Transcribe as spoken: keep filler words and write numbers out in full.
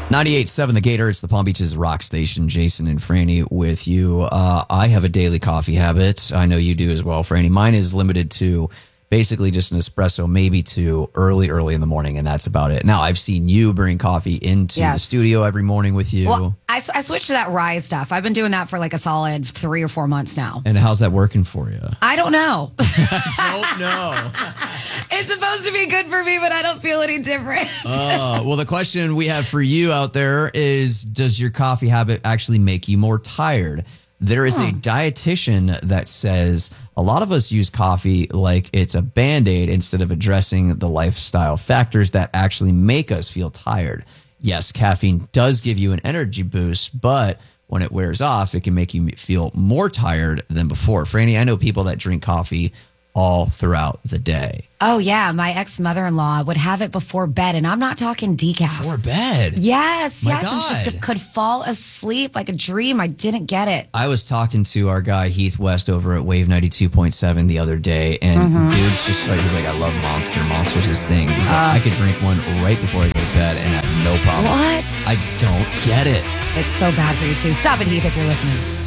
ninety-eight point seven The Gator. It's the Palm Beaches rock station. Jason and Franny with you. Uh, I have a daily coffee habit. I know you do as well, Franny. Mine is limited to basically just an espresso, maybe two, early, early in the morning, and that's about it. Now, I've seen you bring coffee into Yes. the studio every morning with you. Well, I, I switched to that Rise stuff. I've been doing that for like a solid three or four months now. And how's that working for you? I don't know. Don't know. It's supposed to be good for me, but I don't feel any different. Uh, well, the question we have for you out there is, does your coffee habit actually make you more tired? There is a dietitian that says a lot of us use coffee like it's a Band-Aid instead of addressing the lifestyle factors that actually make us feel tired. Yes, caffeine does give you an energy boost, but when it wears off, it can make you feel more tired than before. Franny, I know people that drink coffee all throughout the day. Oh, yeah. My ex-mother-in-law would have it before bed, and I'm not talking decaf. Before bed? Yes, My yes. And God. she just could fall asleep like a dream. I didn't get it. I was talking to our guy Heath West over at Wave ninety-two point seven the other day, and Mm-hmm. dude's just like, he's like, I love Monster. Monster's his thing. He's like, I could drink one right before I go to bed and have no problem. What? I don't get it. It's so bad for you, too. Stop it, Heath, if you're listening.